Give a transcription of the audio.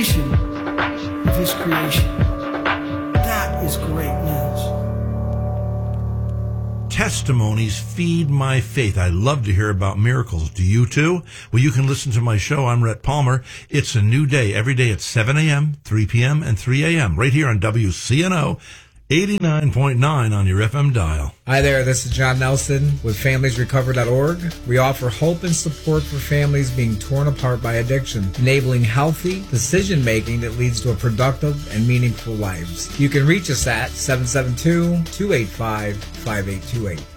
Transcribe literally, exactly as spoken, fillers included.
continuation of his creation. That is great news. Testimonies feed my faith. I love to hear about miracles. Do you too? Well, you can listen to my show. I'm Rhett Palmer. It's a new day every day at seven a.m., three p.m., and three a.m. right here on W C N O eighty-nine point nine on your F M dial. Hi there, this is John Nelson with families recover dot org. We offer hope and support for families being torn apart by addiction, enabling healthy decision-making that leads to a productive and meaningful lives. You can reach us at seven seven two, two eight five, five eight two eight.